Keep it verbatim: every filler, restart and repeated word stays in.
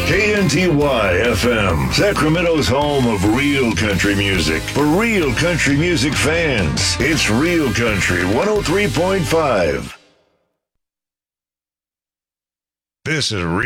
K N T Y F M, Sacramento's home of real country music. For real country music fans, it's Real Country one oh three point five. This is Real